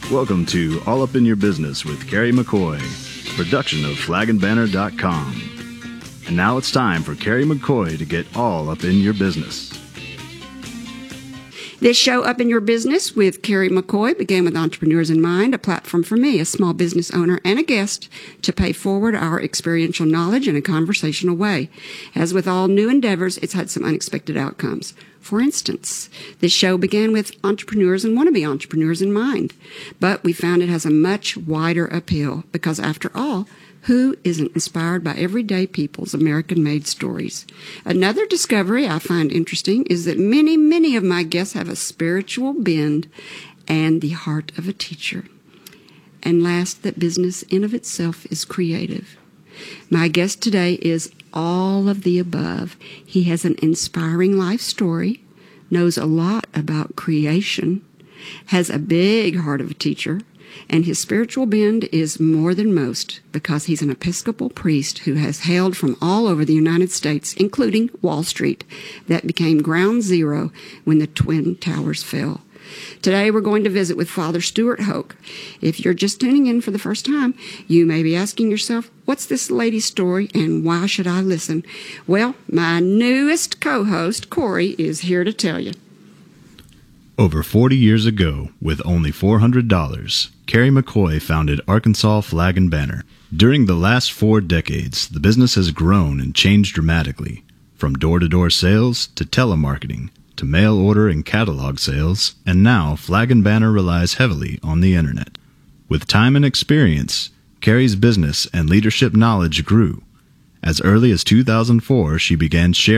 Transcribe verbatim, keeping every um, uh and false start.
Welcome to All Up in Your Business with Carrie McCoy, production of flag and banner dot com. And now it's time for Carrie McCoy to get all up in your business. This show, Up in Your Business with Carrie McCoy, began with Entrepreneurs in Mind, a platform for me, a small business owner and a guest, to pay forward our experiential knowledge in a conversational way. As with all new endeavors, it's had some unexpected outcomes. For instance, this show began with entrepreneurs and wannabe entrepreneurs in mind, but we found it has a much wider appeal because, after all, who isn't inspired by everyday people's American-made stories? Another discovery I find interesting is that many, many of my guests have a spiritual bend and the heart of a teacher. And last, that business in of itself is creative. My guest today is all of the above. He has an inspiring life story, knows a lot about creation, has a big heart of a teacher, and his spiritual bend is more than most because he's an Episcopal priest who has hailed from all over the United States, including Wall Street, that became ground zero when the Twin Towers fell. Today we're going to visit with Father Stuart Hoke. If you're just tuning in for the first time, you may be asking yourself, what's this lady's story and why should I listen? Well, my newest co-host, Corey, is here to tell you. Over forty years ago, with only four hundred dollars, Carrie McCoy founded Arkansas Flag and Banner. During the last four decades, the business has grown and changed dramatically, from door-to-door sales to telemarketing to mail order and catalog sales, and now Flag and Banner relies heavily on the internet. With time and experience, Carrie's business and leadership knowledge grew. As early as two thousand four, she began sharing